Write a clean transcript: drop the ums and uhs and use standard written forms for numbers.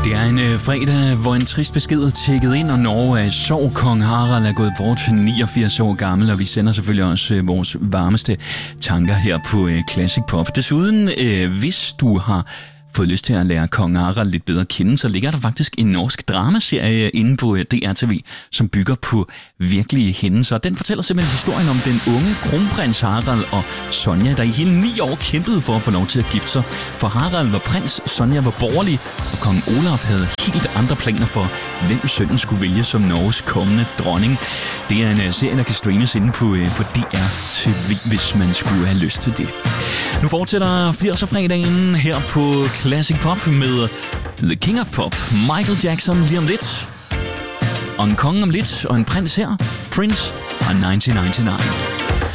Det er en fredag, hvor en trist besked er tækket ind, og Norge så kong Harald er gået bort 89 år gammel, og vi sender selvfølgelig også vores varmeste tanker her på Classic Pop. Desuden, hvis du har fået lyst til at lære kong Harald lidt bedre at kende, så ligger der faktisk en norsk dramaserie inde på DRTV, som bygger på virkelige hændelser. Den fortæller simpelthen historien om den unge kronprins Harald og Sonja, der i hele 9 år kæmpede for at få lov til at gifte sig. For Harald var prins, Sonja var borgerlig, og kong Olaf havde helt andre planer for, hvem sønnen skulle vælge som Norges kommende dronning. Det er en serie, der kan streames inde på DRTV, hvis man skulle have lyst til det. Nu fortsætter 80'er-fredagen her på Classic Pop med The King of Pop, Michael Jackson lige om lidt. Og en konge om lidt, og en prins her, Prince og 1999.